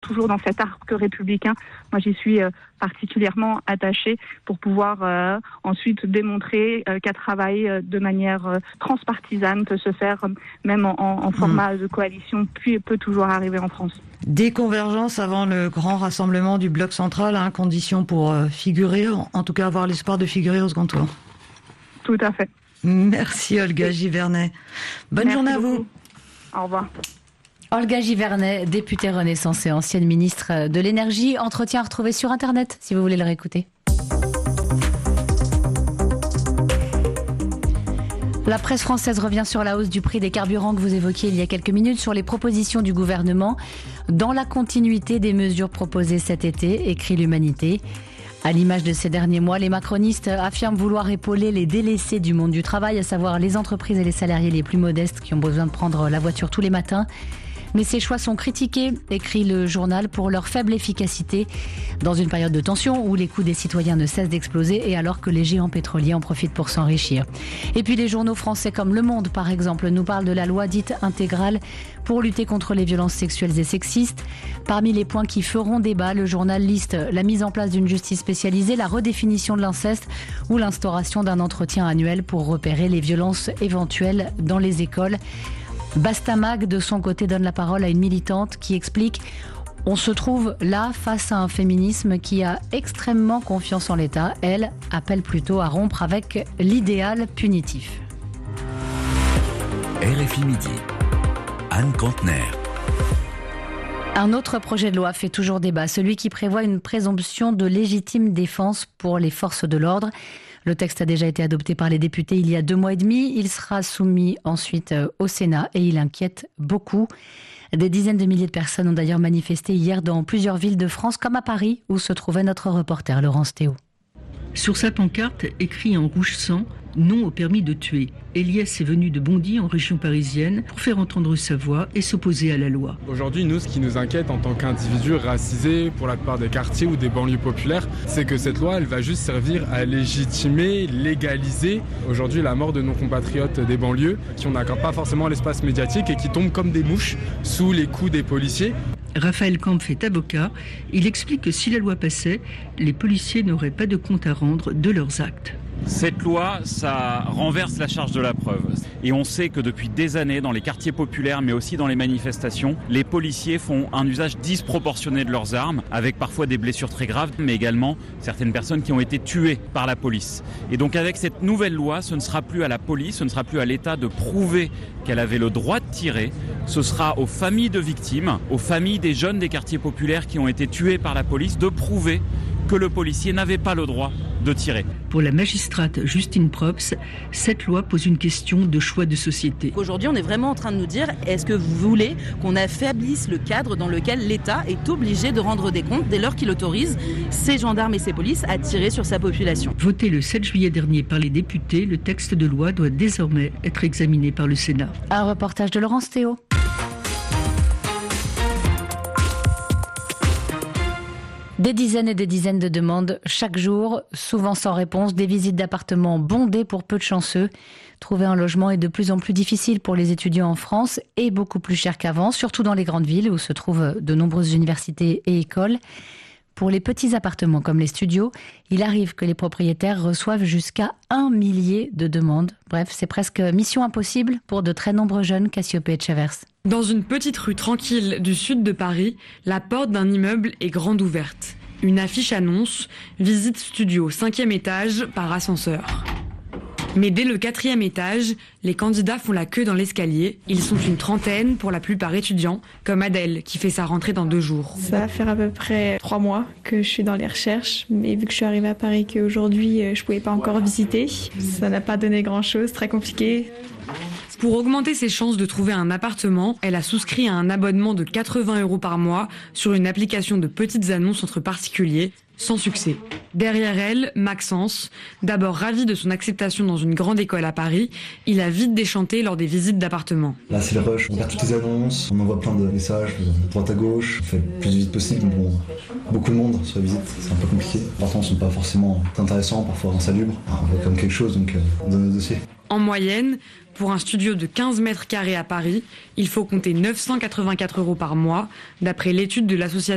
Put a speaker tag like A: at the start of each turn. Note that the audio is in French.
A: toujours dans cet arc républicain. Moi, j'y suis particulièrement attachée pour pouvoir ensuite démontrer qu'un travail de manière transpartisane peut se faire même en format de coalition, puis peut toujours arriver en France.
B: Des convergences avant le grand rassemblement du bloc central, condition pour figurer, en tout cas avoir l'espoir de figurer au second tour.
A: Tout à fait.
B: Merci Olga Givernet. Bonne journée à vous.
A: Au revoir.
C: Olga Givernet, députée Renaissance et ancienne ministre de l'Énergie. Entretien à retrouver sur Internet si vous voulez le réécouter. La presse française revient sur la hausse du prix des carburants que vous évoquiez il y a quelques minutes, sur les propositions du gouvernement dans la continuité des mesures proposées cet été, écrit l'Humanité. À l'image de ces derniers mois, les macronistes affirment vouloir épauler les délaissés du monde du travail, à savoir les entreprises et les salariés les plus modestes qui ont besoin de prendre la voiture tous les matins. Mais ces choix sont critiqués, écrit le journal, pour leur faible efficacité dans une période de tension où les coûts des citoyens ne cessent d'exploser et alors que les géants pétroliers en profitent pour s'enrichir. Et puis les journaux français comme Le Monde, par exemple, nous parlent de la loi dite intégrale pour lutter contre les violences sexuelles et sexistes. Parmi les points qui feront débat, le journal liste la mise en place d'une justice spécialisée, la redéfinition de l'inceste ou l'instauration d'un entretien annuel pour repérer les violences éventuelles dans les écoles. Bastamag, de son côté, donne la parole à une militante qui explique « On se trouve là face à un féminisme qui a extrêmement confiance en l'État. Elle appelle plutôt à rompre avec l'idéal punitif. »
D: RFI Midi. Anne Cantner.
C: Un autre projet de loi fait toujours débat, celui qui prévoit une présomption de légitime défense pour les forces de l'ordre. Le texte a déjà été adopté par les députés il y a 2 mois et demi. Il sera soumis ensuite au Sénat et il inquiète beaucoup. Des dizaines de milliers de personnes ont d'ailleurs manifesté hier dans plusieurs villes de France, comme à Paris, où se trouvait notre reporter Laurence Théo.
E: Sur sa pancarte, écrit en rouge sang, « Non au permis de tuer ». Elias est venu de Bondy, en région parisienne, pour faire entendre sa voix et s'opposer à la loi.
F: Aujourd'hui, nous, ce qui nous inquiète en tant qu'individus racisés, pour la plupart des quartiers ou des banlieues populaires, c'est que cette loi, elle va juste servir à légitimer, légaliser aujourd'hui la mort de nos compatriotes des banlieues, qui n'accordent pas forcément l'espace médiatique et qui tombent comme des mouches sous les coups des policiers.
E: Raphaël Kampf est avocat. Il explique que si la loi passait, les policiers n'auraient pas de compte à rendre de leurs actes.
G: Cette loi, ça renverse la charge de la preuve. Et on sait que depuis des années, dans les quartiers populaires, mais aussi dans les manifestations, les policiers font un usage disproportionné de leurs armes, avec parfois des blessures très graves, mais également certaines personnes qui ont été tuées par la police. Et donc avec cette nouvelle loi, ce ne sera plus à la police, ce ne sera plus à l'État de prouver qu'elle avait le droit de tirer. Ce sera aux familles de victimes, aux familles des jeunes des quartiers populaires qui ont été tués par la police, de prouver que le policier n'avait pas le droit de tirer.
E: Pour la magistrate Justine Props, cette loi pose une question de choix de société.
H: Aujourd'hui, on est vraiment en train de nous dire, est-ce que vous voulez qu'on affaiblisse le cadre dans lequel l'État est obligé de rendre des comptes dès lors qu'il autorise ses gendarmes et ses polices à tirer sur sa population?
E: Voté le 7 juillet dernier par les députés, le texte de loi doit désormais être examiné par le Sénat.
C: Un reportage de Laurence Théo. Des dizaines et des dizaines de demandes chaque jour, souvent sans réponse, des visites d'appartements bondées pour peu de chanceux. Trouver un logement est de plus en plus difficile pour les étudiants en France et beaucoup plus cher qu'avant, surtout dans les grandes villes où se trouvent de nombreuses universités et écoles. Pour les petits appartements comme les studios, il arrive que les propriétaires reçoivent jusqu'à 1 millier de demandes. Bref, c'est presque mission impossible pour de très nombreux jeunes. Cassiopée Etchevers.
I: Dans une petite rue tranquille du sud de Paris, la porte d'un immeuble est grande ouverte. Une affiche annonce « Visite studio, 5e étage, par ascenseur ». Mais dès le 4e étage, les candidats font la queue dans l'escalier. Ils sont une trentaine, pour la plupart étudiants, comme Adèle, qui fait sa rentrée dans 2 jours.
J: Ça va faire à peu près 3 mois que je suis dans les recherches, mais vu que je suis arrivée à Paris qu'aujourd'hui, je pouvais pas encore visiter, ça n'a pas donné grand-chose, très compliqué.
I: Pour augmenter ses chances de trouver un appartement, elle a souscrit à un abonnement de 80 € par mois sur une application de petites annonces entre particuliers, sans succès. Derrière elle, Maxence, d'abord ravi de son acceptation dans une grande école à Paris, il a vite déchanté lors des visites d'appartements.
K: Là c'est le rush, on regarde toutes les annonces, on envoie plein de messages, droite à gauche, on fait le plus vite possible, mais bon, beaucoup de monde sur les visites, c'est un peu compliqué. Les appartements sont pas forcément intéressants, parfois insalubres, on voit comme quelque chose, donc on donne le dossier.
I: En moyenne, pour un studio de 15 mètres carrés à Paris, il faut compter 984 € par mois, d'après l'étude de l'association